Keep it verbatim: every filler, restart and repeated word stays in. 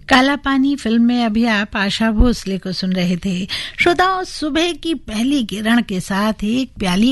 काला पानी फिल्म में अभी आप आशा भोसले को सुन रहे थे। श्रोताओं, सुबह की पहली किरण के साथ एक प्याली